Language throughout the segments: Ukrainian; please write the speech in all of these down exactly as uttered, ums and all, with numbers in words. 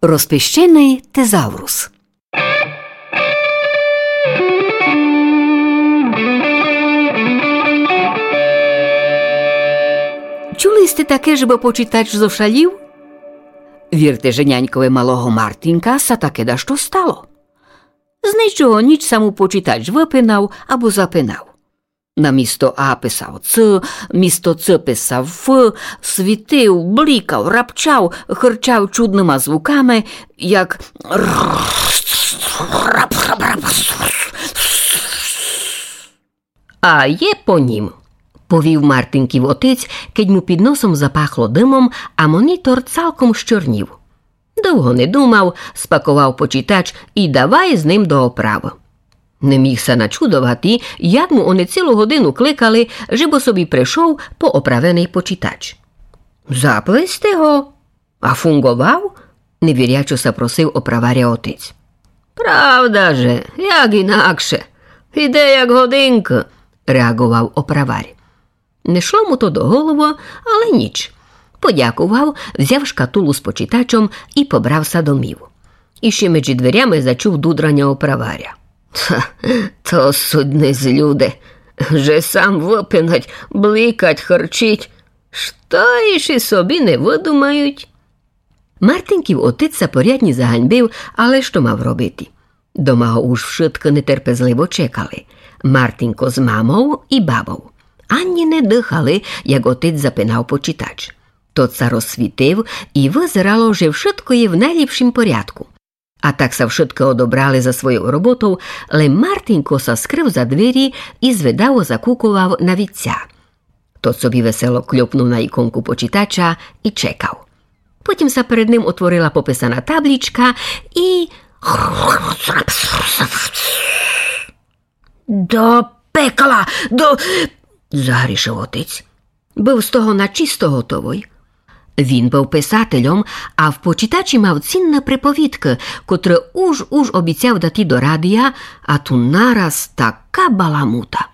Розпещений тезаврус. Чули сте таке, щоб почитач зошалів? Вірте, že ňaňkovi malого Мартинка sa таке да що стало. З нічого ніч саму почитач випинав або запинав. На місто А писав Ц, місто Ц писав Ф, світив, блікав, рапчав, хирчав чудними звуками, як «А є по нім», – повів Мартинків отець, кедь му під носом запахло димом, а монітор цалком щорнів. Довго не думав, спакував почитач і давай з ним до оправи. Не мігся начудовати, як му вони цілу годину кликали, жибо собі прийшов пооправений почитач. «Заплести го, а фунгував?» – невірячо запросив оправаря отець. «Правда же, як інакше, іде як годинка», – реагував оправар. Не йшло му то до голову, але ніч. Подякував, взяв шкатулу з почитачом і побрався домів. І ще між дверями зачув дудрання оправаря. «Та, то судне з люди, же сам випинать, бликать, харчить, що іще собі не видумають». Мартинків отець порядні заганьбив, але що мав робити? Дома го уж вшитко нетерпезливо чекали. Мартинко з мамою і бабою. Ані не дихали, як отець запинав почитач. Тот са розсвітив і визирало, що вшитко є в найліпшім порядку. А так са вшитко одобрали за свою роботу, але Мартинко са скрив за двері і звидаво закукував на вітця. Тот собі весело клюпнув на іконку почитача і чекав. Потім са перед ним отворила пописана таблічка і... «До пекла! До...» – загрішив отець. Був з того на чисто готовий. Він був писателем, а в почитачі мав цінна приповідка, котре уж-уж обіцяв дати до радія, а ту нараз така баламута.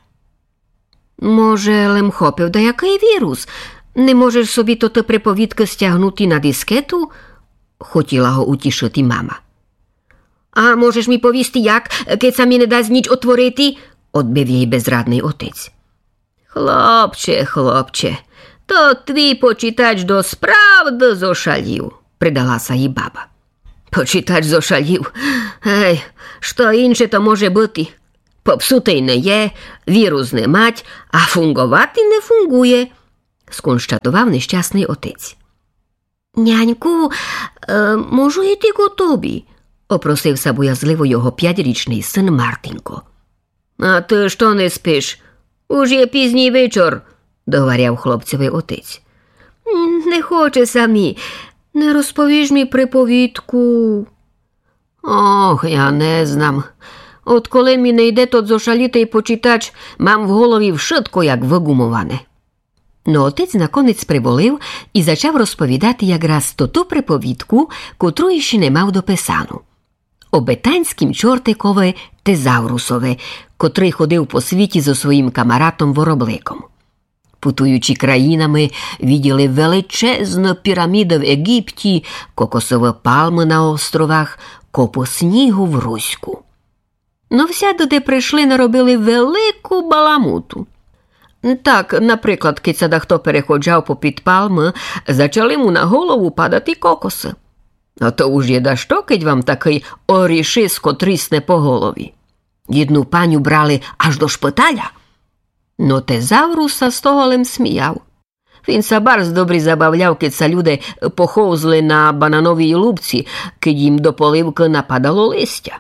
«Може, лем хопив да який вірус? Не можеш собі то приповідка стягнути на дискету?» – хотіла го утішити мама. «А можеш мі повісти як, кець самі не дасть ніч отворити?» – одбив їй безрадний отець. «Хлопче, хлопче, то твій почитач до справди зошалів», – придалася їй баба. «Почитач зошалів? Ей, що інше то може бути? Попсутий не є, вірус не мать, а фунгувати не фунгує», – сконстатував нещасний отець. «Няньку, е, можу йти к тобі?» – опросився боязливо його п'ятирічний син Мартинко. «А ти що не спиш? Уж є пізній вечір», – договоряв хлопцевий отець. «Не хоче самі, не розповіж мій приповідку». «Ох, я не знам. От коли мі не йде тот зошалітий почитач, мам в голові вшитко, як вигумоване». Но отець наконець приволив і зачав розповідати якраз то ту приповідку, котру іще не мав дописану. Обетанським чортикове тезаврусове, котрий ходив по світі зо своїм камаратом Воробликом. Путуючи країнами, виділи величезну піраміду в Єгипті, кокосові пальми на островах, копу снігу в Руську. Но всяди, де прийшли, наробили велику баламуту. Так, наприклад, кицяда хто переходжав попід пальми, зачали му на голову падати кокоси. А то уж є да що, кедь вам такий орішиско трісне по голові. Єдну паню брали аж до шпиталя. Но тезавруса з того лем сміяв. Він са барз добрі забавляв, кедь са люди поховзли на банановій лубці, кедь їм до поливки нападало листя.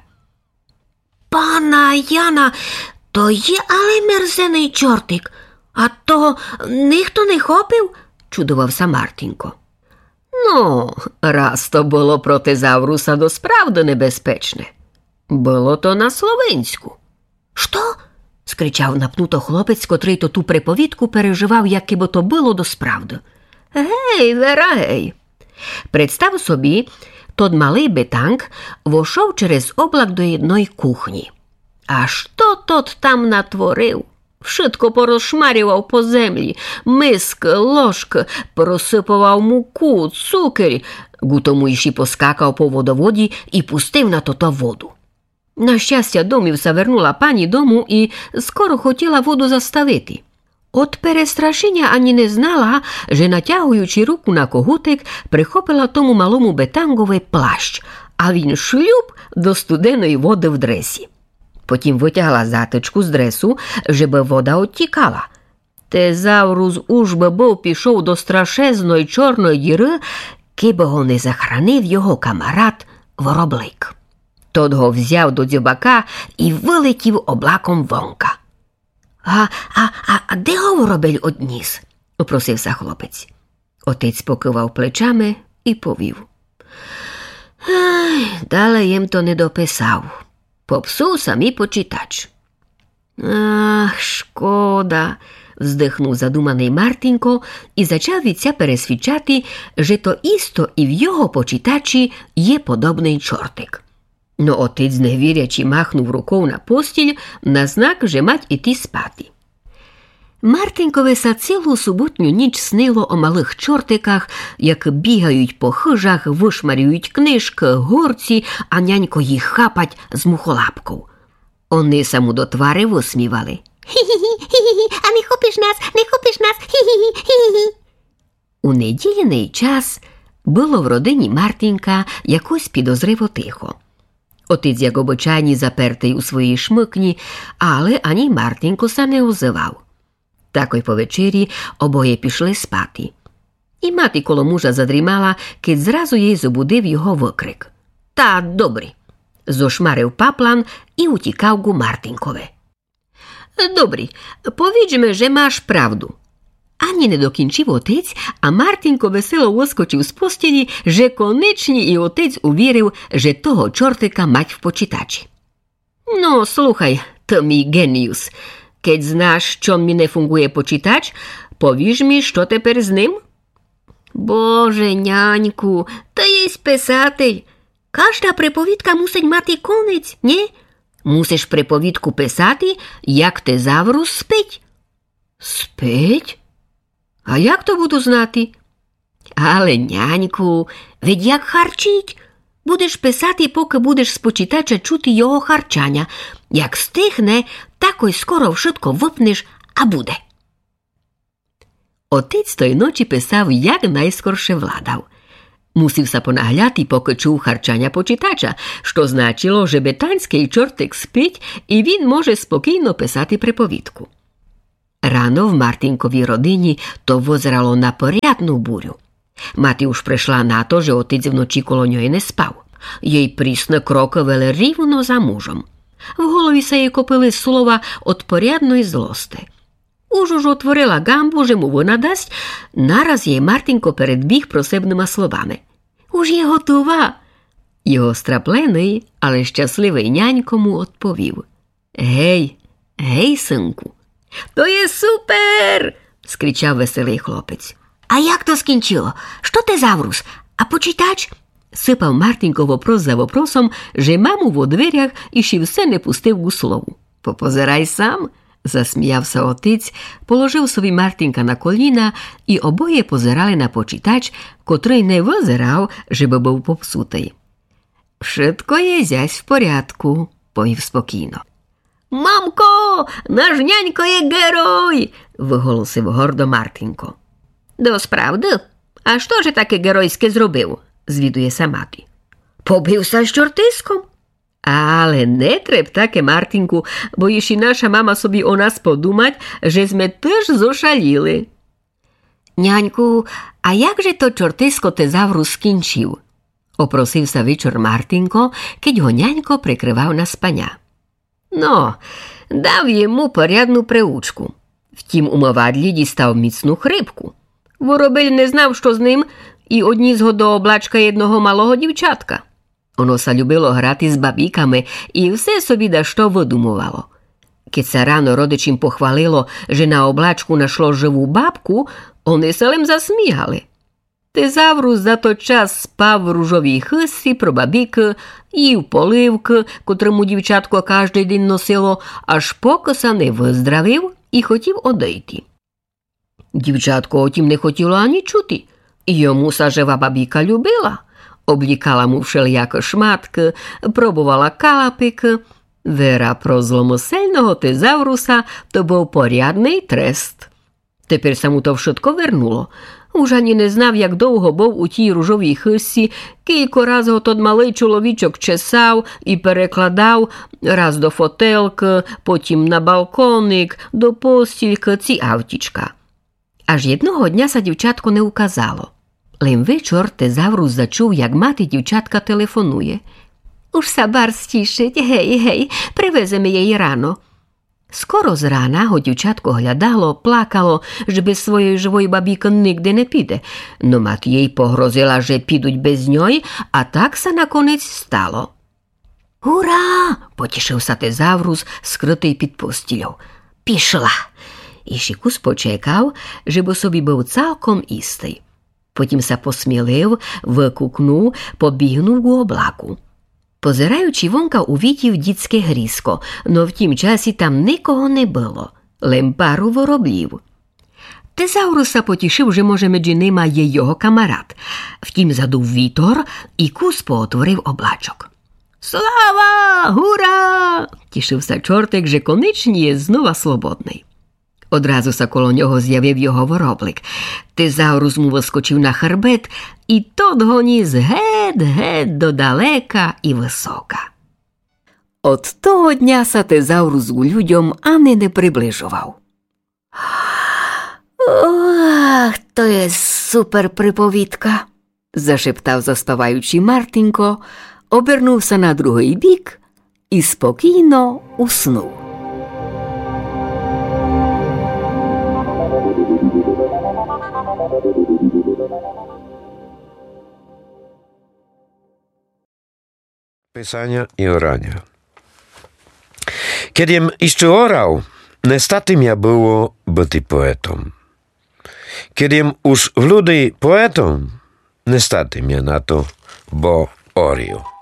«Пана Яна, то є але мерзений чортик, а то ніхто не хопив?» – чудувався Мартинко. «Ну, раз то було про тезавруса до справди небезпечне. Було то на словенську». «Що?» – скричав напнуто хлопець, котрий то ту приповідку переживав, як бо то було до справди. «Гей, Вера, гей!» Представ собі, тот малий бетанк вошов через облак до єдної кухні. А що тот там натворив? Všetko порозшмарював по землі, миски, ложки, порозсипував муку, цукер, гутому іще поскакав по водоводі і пустив на тото воду. На щастя, домівся вернула пані дому і скоро хотіла воду заставити. От перестрашення ані не знала, že натягуючи руку на когутик, прихопила тому малому бетанговий плащ, а він шлюб до студеної води в дресі. Потім витягла затичку з дресу, żeby вода оттікала. Тезаврус уж би був пішов до страшезної чорної діри, киби го не захранив його камарат Вороблик. Тот го взяв до дзюбака і вилетів облаком вонка. А, а, а, а де го Воробель одніс? – упросився хлопець. Отець покивав плечами і повів. Ай, далі їм то не дописав. Попсув самі почитач. Ах, шкода, вздихнув задуманий Мартінко і зачав відся пересвідчати, що то істо і в його почитачі є подобний чортик. Но отець, не вірячи, махнув рукою на постіль на знак, що мать іти спати. Мартинкові са цілу суботню ніч снило о малих чортиках, як бігають по хижах, вишмарюють книжки, горці, а нянько їх хапать з мухолапков. Вони саму до твари висмівали. «Хі-хі-хі, а не хопиш нас, не хопиш нас, хі-хі-хі». У недільний час було в родині Мартинка якось підозриво тихо. Отець, як обичайні, запертий у своїй шмикні, але ані Мартинкоса не озивав. Такой по вечері обоє пішли спати. І мати коло мужа задрімала, кид зразу їй забудив його викрик. «Та добре!» – зошмарив паплан і утікав гу Мартинкове. «Добре, повідь, що маєш правду». Ані не докінчив отець, а Мартинко весело воскочив з постілі, що конечні і отець увірив, що того чортика мать в почитачі. «Ну, слухай, то мій геніус, keď знаєш, чом мі не фунгує почитач, повіж мі, що тепер з ним?» «Боже, няньку, то єсть писатель. Кожна приповідка мусить мати конець, ні? Мусиш приповідку писати, як тезаврус спить». «Спить? А як то буду знати?» «Але, няньку, ведь як харчить. Будеш писати, поки будеш з почитача чути його харчання. Як стихне, такой скоро вшитко випнеш, а буде». Отець той ночі писав, як найскорше владав. Мусився понагляти, поки чув харчання почитача, що значило, що бетанський чортик спить, і він може спокійно писати приповідку. Рано в Мартинковій родині то возрало на порядну бурю. Мати уж прийшла на то, що отець вночі коло нього не спав. Їй прісне кроки вели рівно за мужем. В голові се їй копили слова от порядної злости. Уж уж отворила гамбу, що мову надасть, нараз їй Мартинко передбіг просебними словами. «Уж є готова!» Його страплений, але щасливий нянькому відповів. «Гей, гей, синку!» «То є супер!» – скричав веселий хлопець. «А як то скінчило? Що тезаврус? А почитач?» Сипав Мартинко вопрос за вопросом, že маму во дверях і ще все не пустив гу слову. «Попозирай сам!» – засміявся отець, положив собі Мартинка на коліна, і обоє позирали на почитач, котрий не визирав, żeby був попсутий. «Všetko є зясь в порядку», – повів спокійно. «Мамко, наш нянько є герой!» – виголосив гордо Мартинко. «До справди? А що ж таке геройське зробив?» – звідує мати. «Побився з чортиском?» «Але не треб таке, Мартинку, бо і наша мама собі о нас подумать, що ми теж зошаліли». «Няньку, а як же то чортисько тезаврус скінчив?» – опросився вечір Мартинко, кидь го нянько прикривав на спання. «Ну, дав йому порядну приучку. Втім, у мовадлі дістав міцну хрипку. Воробель не знав, що з ним, і одніс го до облачка одного малого дівчатка. Воно са любило грати з бабіками і все собі да що видумувало. Keď sa ráno rodičím pochválilo, že na obláčku našlo živú babku, oni sa len zasmíhali. Тезаврус за той час спав в ружовій хисті про бабіки, їв поливки, котрому дівчатко кожний день носило, аж поки са не виздравив і хотів одійти. Дівчатко отім не хотіло ані чути. Йому сажева бабіка любила. Облікала му všelijaké шматки, пробувала калапики. Вера про зломисельного тезавруса то був порядний трест. Тепер саму то všetko вернуло. Уж ані не знав, як довго був у тій ружовій хисті, кілько раз го тот малий чоловічок чесав і перекладав раз до фотелки, потім на балконик, до постільки ці автічка. Аж jedного dňa sa дівчатко не указало. Len вечір тезаврус зачув, як мати дівчатка телефонує. Уж са бар стішить, гей, гей, привеземо її рано. Скоро з рана го дівчатко глядало, плакало, що без своєї живої бабіки нігде не піде. Но мати їй погрозила, що підуть без ньої, а так са наконець стало. «Ура!» – потішився тезаврус, скритий під постілю. «Пішла!» І Шикус почекав, щоб собі був цалком істий. Потім са посмілив, викукнув, побігнув у облаку. Позираючи вонка, увидів дітське грізко, но в тім часі там нікого не було, лем пару вороблів. Тезавруса потішив, що, може, між ними є його камарад. Втім, задув вітер, і Кус поотворив облачок. «Слава! Гура!» – тішився чортик, що конечні є знова свободний. Одразу са коло нього з'явив його вороблик. Тезаврус му вискочив на хребет, і тот го ніс геть-геть до далека і висока. От того дня са тезаврус у людям ані не приближував. «Ох, то є супер приповідка!» – зашептав заспіваючи Мартинко, обернувся на другий бік і спокійно уснув. Pisania i orania. Kiedym jeszcze orał, niestety mnie było być poetą. Kiedym już w ludy poetą, niestety mnie na to, bo orił.